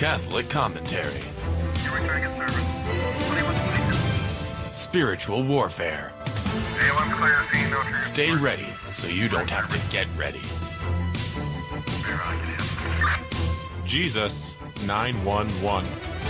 Catholic commentary. Spiritual warfare. Stay ready so you don't have to get ready. Jesus 911.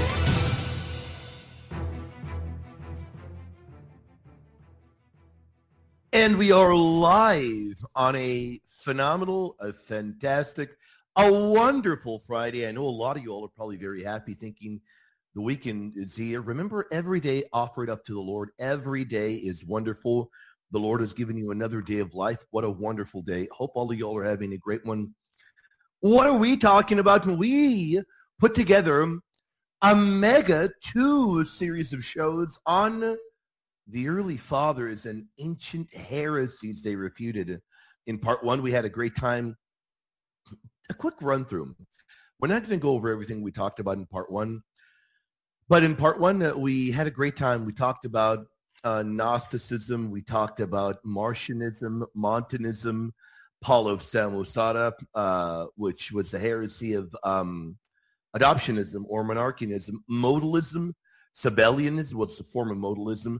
And we are live on a phenomenal, a fantastic, a wonderful Friday. I know a lot of you all are probably very happy thinking the weekend is here. Remember, every day offer it up to the Lord. Every day is wonderful. The Lord has given you another day of life. What a wonderful day. Hope all of y'all are having a great one. What are we talking about? We put together a mega 2 series of shows on the early fathers and ancient heresies they refuted. In part 1, we had a great time. A quick run through. We're not going to go over everything we talked about in part 1, but in part 1, we had a great time. We talked about Gnosticism. We talked about Martianism, Montanism, Paul of Samosata, which was the heresy of adoptionism or monarchianism, modalism, Sabellianism, what's the form of modalism,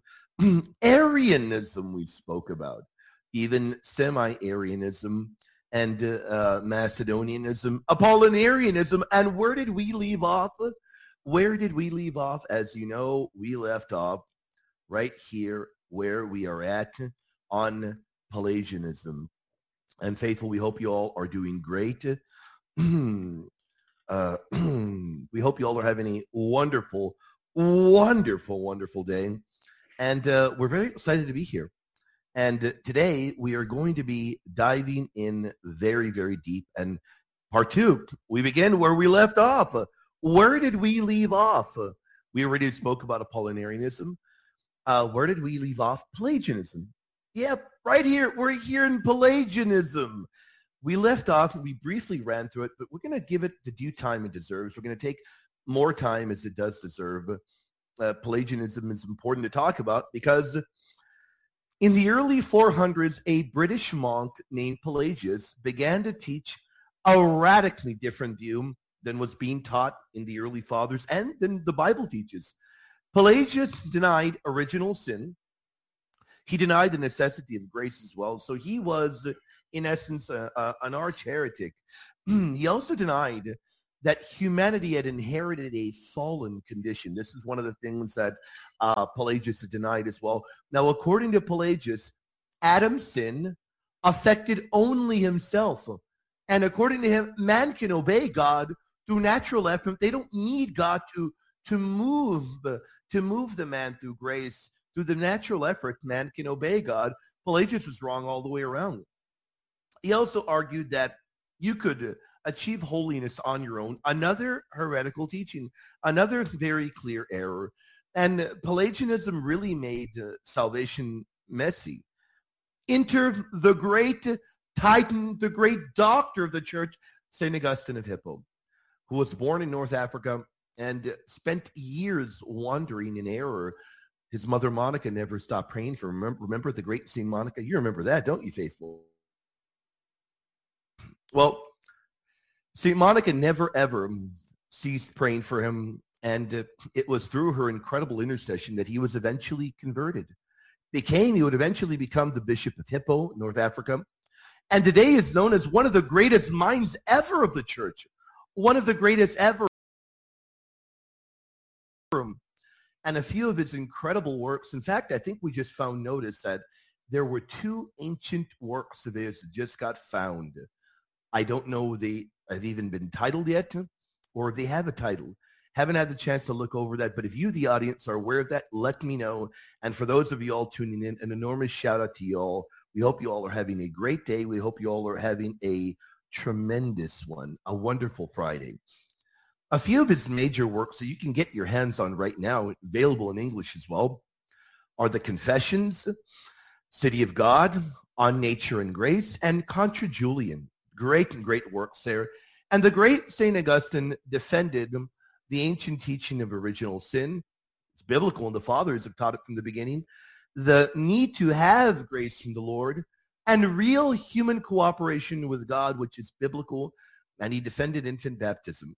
Arianism we spoke about, even semi-Arianism and Macedonianism, Apollinarianism. And where did we leave off? Where did we leave off? As you know, we left off right here where we are at on Pelagianism. And faithful, we hope you all are doing great. We hope you all are having a wonderful, wonderful day. And we're very excited to be here. And today we are going to be diving in very, very deep. And part 2, we begin where we left off. Where did we leave off? We already spoke about Apollinarianism. Where did we leave off? Pelagianism. Yep, right here. We're here in Pelagianism. We left off, and we briefly ran through it, but we're going to give it the due time it deserves. We're going to take more time as it does deserve. Pelagianism is important to talk about because in the early 400s, a British monk named Pelagius began to teach a radically different view than was being taught in the early fathers and than the Bible teaches. Pelagius denied original sin. He denied the necessity of grace as well. So he was, in essence, an arch heretic. He also denied that humanity had inherited a fallen condition. This is one of the things that Pelagius had denied as well. Now, according to Pelagius, Adam's sin affected only himself. And according to him, man can obey God through natural effort. They don't need God to move the man through grace. Through the natural effort, man can obey God. Pelagius was wrong all the way around. He also argued that you could achieve holiness on your own. Another heretical teaching, another very clear error. And Pelagianism really made salvation messy. Enter the great titan, the great doctor of the church, St. Augustine of Hippo, who was born in North Africa and spent years wandering in error. His mother, Monica, never stopped praying for him. Remember the great St. Monica? You remember that, don't you, faithful? Well, St. Monica never, ever ceased praying for him, and it was through her incredible intercession that he was eventually converted. He would eventually become the Bishop of Hippo, North Africa, and today is known as one of the greatest minds ever of the church, one of the greatest ever. And a few of his incredible works. In fact, I think we just found notice that there were 2 ancient works of his that just got found. I don't know if they have even been titled yet, or if they have a title. Haven't had the chance to look over that, but if you, the audience, are aware of that, let me know. And for those of you all tuning in, an enormous shout out to you all. We hope you all are having a great day. We hope you all are having a tremendous one, a wonderful Friday. A few of his major works that you can get your hands on right now, available in English as well, are the Confessions, City of God, On Nature and Grace, and Contra Julian. Great works there. And the great St. Augustine defended the ancient teaching of original sin. It's biblical, and the fathers have taught it from the beginning. The need to have grace from the Lord and real human cooperation with God, which is biblical. And he defended infant baptism.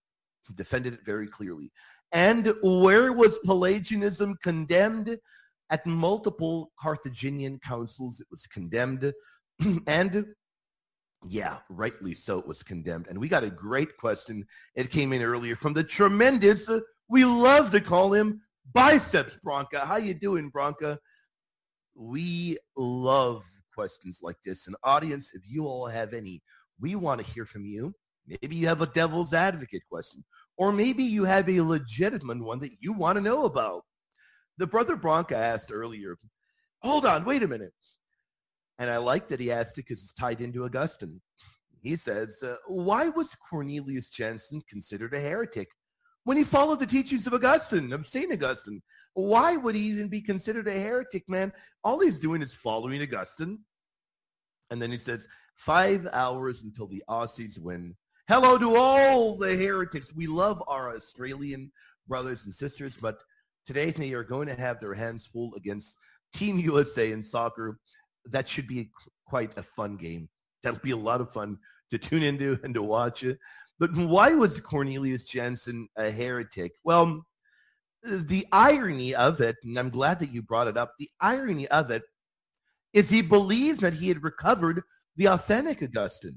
defended it very clearly. And where was Pelagianism condemned? At multiple Carthaginian councils, it was condemned. And yeah, rightly so, it was condemned. And we got a great question. It came in earlier from the tremendous, we love to call him Biceps Bronca. How you doing, Bronca? We love questions like this. And audience, if you all have any, we want to hear from you. Maybe you have a devil's advocate question, or maybe you have a legitimate one that you want to know about. The brother Bronca asked earlier, hold on, wait a minute. And I like that he asked it because it's tied into Augustine. He says, why was Cornelius Jansen considered a heretic when he followed the teachings of Augustine, of St. Augustine? Why would he even be considered a heretic, man? All he's doing is following Augustine. And then he says, 5 hours until the Aussies win. Hello to all the heretics. We love our Australian brothers and sisters, but today they are going to have their hands full against Team USA in soccer. That should be quite a fun game. That'll be a lot of fun to tune into and to watch it. But why was Cornelius Jansen a heretic? Well, the irony of it, and I'm glad that you brought it up, the irony of it is he believed that he had recovered the authentic Augustine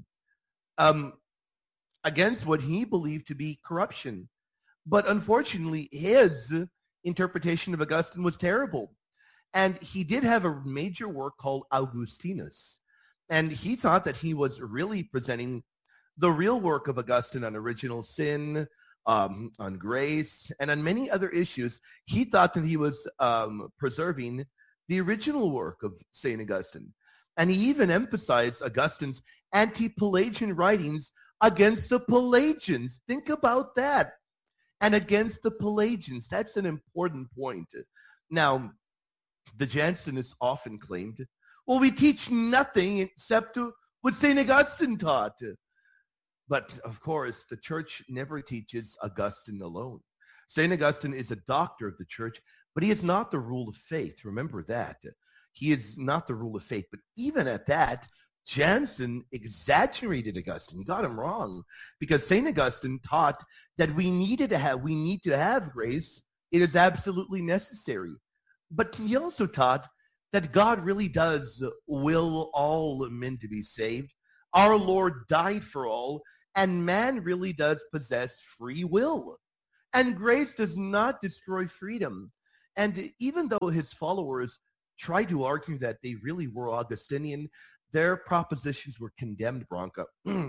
against what he believed to be corruption. But unfortunately, his interpretation of Augustine was terrible. And he did have a major work called Augustinus. And he thought that he was really presenting the real work of Augustine on original sin, on grace, and on many other issues. He thought that he was preserving the original work of St. Augustine. And he even emphasized Augustine's anti-Pelagian writings against the Pelagians. Think about that. And against the Pelagians. That's an important point. Now, the Jansenists often claimed, well, we teach nothing except what St. Augustine taught. But, of course, the church never teaches Augustine alone. St. Augustine is a doctor of the church, but he is not the rule of faith. Remember that. He is not the rule of faith. But even at that, Jansen exaggerated Augustine. He got him wrong because St. Augustine taught that we need to have grace. It is absolutely necessary. But he also taught that God really does will all men to be saved. Our Lord died for all, and man really does possess free will. And grace does not destroy freedom. And even though his followers tried to argue that they really were Augustinian, their propositions were condemned, Bronca.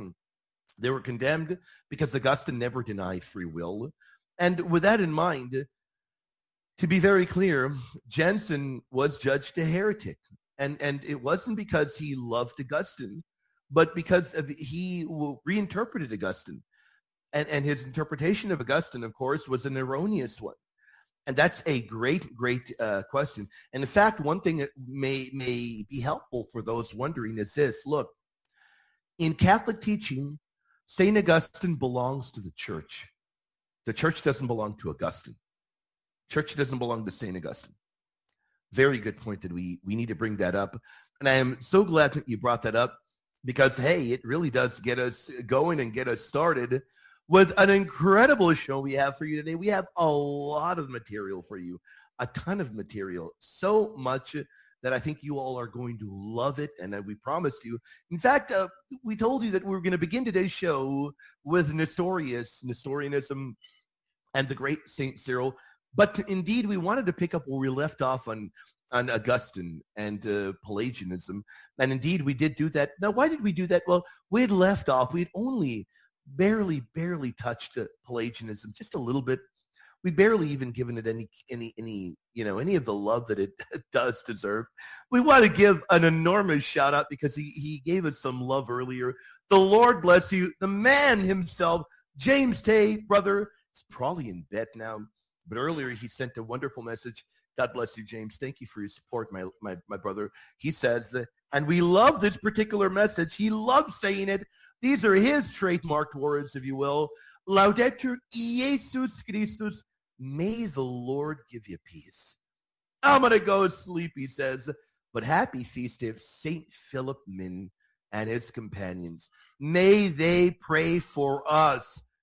They were condemned because Augustine never denied free will. And with that in mind, to be very clear, Jansen was judged a heretic. And it wasn't because he loved Augustine, but because he reinterpreted Augustine. And his interpretation of Augustine, of course, was an erroneous one. And that's a great question. And in fact, one thing that may be helpful for those wondering is this. Look, in Catholic teaching, St. Augustine belongs to the church. The church doesn't belong to Augustine. Church doesn't belong to St. Augustine. Very good point that we need to bring that up. And I am so glad that you brought that up because, hey, it really does get us going and get us started with an incredible show we have for you today. We have a lot of material for you, a ton of material, so much that I think you all are going to love it, and we promised you. In fact, we told you that we were going to begin today's show with Nestorianism, and the great St. Cyril, but indeed we wanted to pick up where we left off on Augustine and Pelagianism, and indeed we did do that. Now, why did we do that? Well, we had left off. We had only barely touched Pelagianism just a little bit. We barely even given it any of the love that it does deserve. We want to give an enormous shout out because he gave us some love earlier. The Lord bless you. The man himself, James Tay, brother, is probably in bed now, but earlier he sent a wonderful message. God bless you, James. Thank you for your support, my brother. He says, and we love this particular message. He loves saying it. These are his trademarked words, if you will. Laudetur Jesus Christus. May the Lord give you peace. I'm going to go sleep, he says. But happy feast of St. Philip Min and his companions. May they pray for us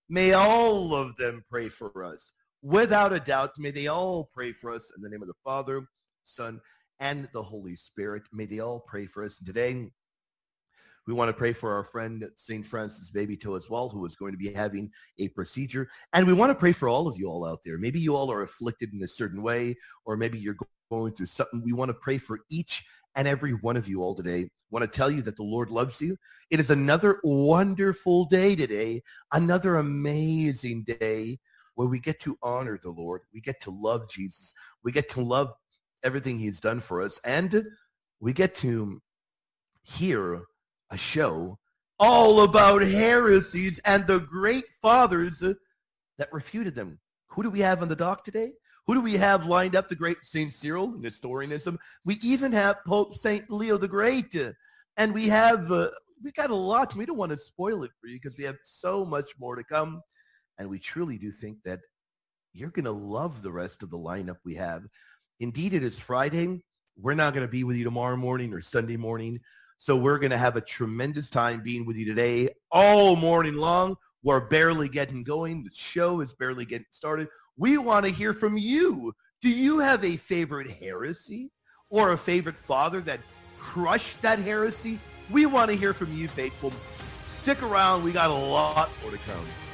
May all of them pray for us. Without a doubt, may they all pray for us in the name of the Father, Son, and the Holy Spirit. May they all pray for us. And today, we want to pray for our friend St. Francis Babytoe as well, who is going to be having a procedure. And we want to pray for all of you all out there. Maybe you all are afflicted in a certain way, or maybe you're going through something. We want to pray for each and every one of you all today. I want to tell you that the Lord loves you. It is another wonderful day today, another amazing day where we get to honor the Lord. We get to love Jesus. We get to love everything he's done for us. And we get to hear a show all about heresies and the great fathers that refuted them. Who do we have on the dock today? Who do we have lined up? The great St. Cyril, Nestorianism. We even have Pope St. Leo the Great. And we have, we got a lot. We don't want to spoil it for you because we have so much more to come. And we truly do think that you're going to love the rest of the lineup we have. Indeed, it is Friday. We're not going to be with you tomorrow morning or Sunday morning. So we're going to have a tremendous time being with you today all morning long. We're barely getting going. The show is barely getting started. We want to hear from you. Do you have a favorite heresy or a favorite father that crushed that heresy? We want to hear from you, faithful. Stick around. We got a lot more to come.